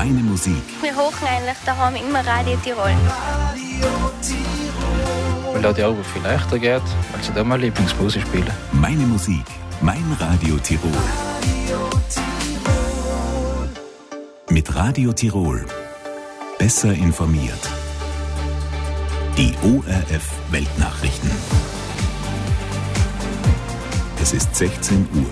Meine Musik. Wir hochen eigentlich daheim immer Radio Tirol. Weil da die Arbeit viel leichter geht, weil sie da meine Lieblingsmusik spielen. Meine Musik. Mein Radio Tirol. Mit Radio Tirol. Besser informiert. Die ORF Weltnachrichten. Es ist 16 Uhr.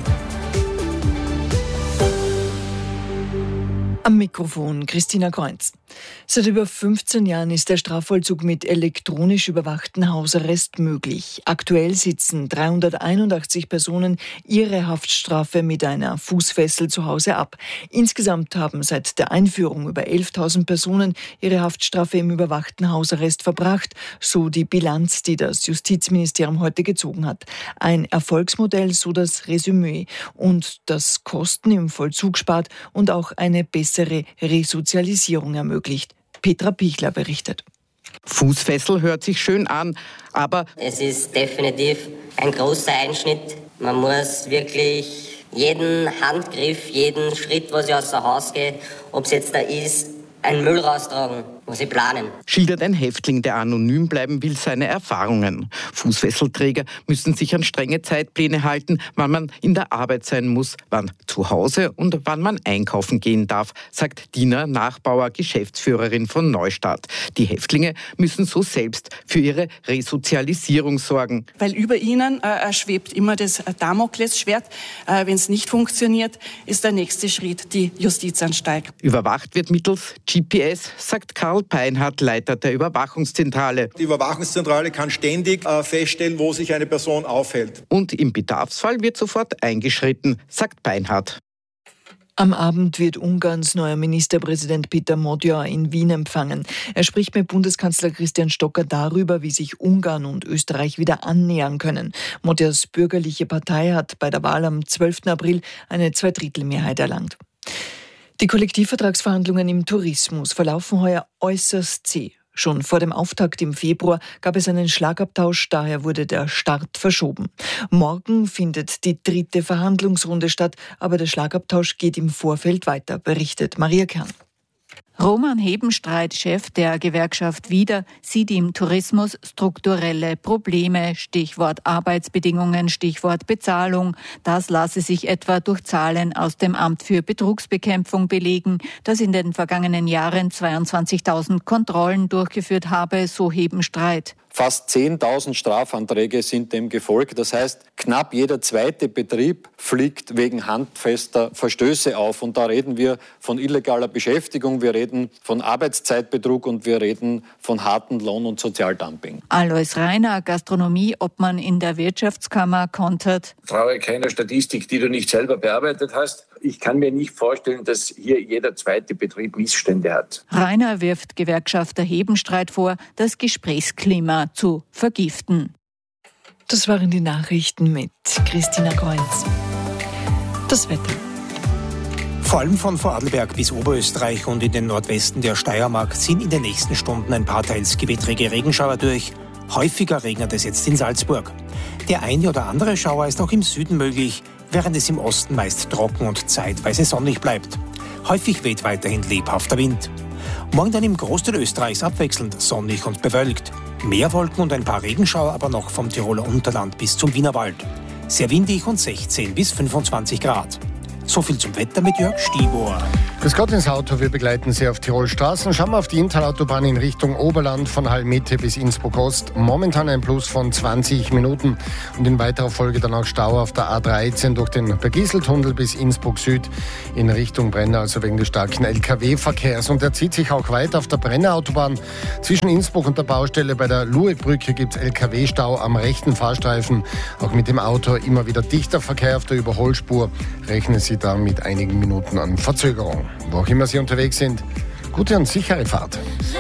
Am Mikrofon Christina Kreuz. Seit über 15 Jahren ist der Strafvollzug mit elektronisch überwachten Hausarrest möglich. Aktuell sitzen 381 Personen ihre Haftstrafe mit einer Fußfessel zu Hause ab. Insgesamt haben seit der Einführung über 11.000 Personen ihre Haftstrafe im überwachten Hausarrest verbracht, so die Bilanz, die das Justizministerium heute gezogen hat. Ein Erfolgsmodell, so das Resümee, und das Kosten im Vollzug spart und auch eine bessere Resozialisierung ermöglicht. Petra Pichler berichtet. Fußfessel hört sich schön an, aber es ist definitiv ein großer Einschnitt. Man muss wirklich jeden Handgriff, jeden Schritt, was ich aus dem Haus gehe, ob es jetzt da ist, einen Müll raustragen, muss ich planen. Schildert ein Häftling, der anonym bleiben will, seine Erfahrungen. Fußfesselträger müssen sich an strenge Zeitpläne halten, wann man in der Arbeit sein muss, wann zu Hause und wann man einkaufen gehen darf, sagt Dina Nachbauer, Geschäftsführerin von Neustadt. Die Häftlinge müssen so selbst für ihre Resozialisierung sorgen. Weil über ihnen schwebt immer das Damoklesschwert. Wenn es nicht funktioniert, ist der nächste Schritt die Justizanstalt. Überwacht wird mittels GPS, sagt Karl Peinhardt, Leiter der Überwachungszentrale. Die Überwachungszentrale kann ständig feststellen, wo sich eine Person aufhält. Und im Bedarfsfall wird sofort eingeschritten, sagt Peinhardt. Am Abend wird Ungarns neuer Ministerpräsident Péter Magyar in Wien empfangen. Er spricht mit Bundeskanzler Christian Stocker darüber, wie sich Ungarn und Österreich wieder annähern können. Magyars bürgerliche Partei hat bei der Wahl am 12. April eine Zweidrittelmehrheit erlangt. Die Kollektivvertragsverhandlungen im Tourismus verlaufen heuer äußerst zäh. Schon vor dem Auftakt im Februar gab es einen Schlagabtausch, daher wurde der Start verschoben. Morgen findet die 3. Verhandlungsrunde statt, aber der Schlagabtausch geht im Vorfeld weiter, berichtet Maria Kern. Roman Hebenstreit, Chef der Gewerkschaft Wieder, sieht im Tourismus strukturelle Probleme. Stichwort Arbeitsbedingungen, Stichwort Bezahlung. Das lasse sich etwa durch Zahlen aus dem Amt für Betrugsbekämpfung belegen, das in den vergangenen Jahren 22.000 Kontrollen durchgeführt habe, so Hebenstreit. Fast 10.000 Strafanträge sind dem gefolgt. Das heißt, knapp jeder zweite Betrieb fliegt wegen handfester Verstöße auf. Und da reden wir von illegaler Beschäftigung, wir reden von Arbeitszeitbetrug und wir reden von hartem Lohn- und Sozialdumping. Alois Reiner, Gastronomieobmann in der Wirtschaftskammer, kontert: Traue keiner Statistik, die du nicht selber bearbeitet hast. Ich kann mir nicht vorstellen, dass hier jeder zweite Betrieb Missstände hat. Reiner wirft Gewerkschafter Hebenstreit vor, das Gesprächsklima zu vergiften. Das waren die Nachrichten mit Christina Kreuz. Das Wetter. Vor allem von Vorarlberg bis Oberösterreich und in den Nordwesten der Steiermark ziehen in den nächsten Stunden ein paar teils gewittrige Regenschauer durch. Häufiger regnet es jetzt in Salzburg. Der eine oder andere Schauer ist auch im Süden möglich, während es im Osten meist trocken und zeitweise sonnig bleibt. Häufig weht weiterhin lebhafter Wind. Morgen dann im Großteil Österreichs abwechselnd sonnig und bewölkt. Mehr Wolken und ein paar Regenschauer aber noch vom Tiroler Unterland bis zum Wienerwald. Sehr windig und 16 bis 25 Grad. So viel zum Wetter mit Jörg Stibor. Grüß Gott ins Auto, wir begleiten Sie auf Tirol Straßen. Schauen wir auf die Inntal-Autobahn in Richtung Oberland von Hall-Mitte bis Innsbruck-Ost. Momentan ein Plus von 20 Minuten und in weiterer Folge dann auch Stau auf der A13 durch den Bergiseltunnel bis Innsbruck-Süd in Richtung Brenner, also wegen des starken Lkw-Verkehrs. Und der zieht sich auch weiter auf der Brenner-Autobahn. Zwischen Innsbruck und der Baustelle bei der Luebrücke gibt es Lkw-Stau am rechten Fahrstreifen. Auch mit dem Auto immer wieder dichter Verkehr auf der Überholspur. Rechnen Sie da mit einigen Minuten an Verzögerung. Wo auch immer Sie unterwegs sind, gute und sichere Fahrt.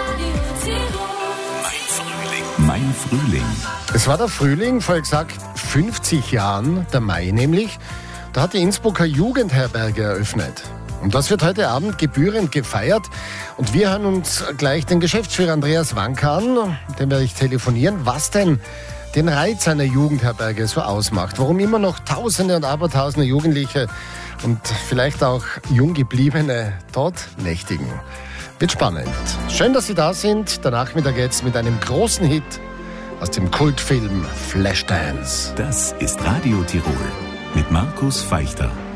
Mein Frühling. Es war der Frühling, vor exakt 50 Jahren, der Mai nämlich. Da hat die Innsbrucker Jugendherberge eröffnet. Und das wird heute Abend gebührend gefeiert. Und wir hören uns gleich den Geschäftsführer Andreas Wanka an. Mit dem werde ich telefonieren. Was denn den Reiz einer Jugendherberge so ausmacht, warum immer noch Tausende und Abertausende Jugendliche und vielleicht auch Junggebliebene dort nächtigen. Wird spannend. Schön, dass Sie da sind. Der Nachmittag jetzt mit einem großen Hit aus dem Kultfilm Flashdance. Das ist Radio Tirol mit Markus Feichter.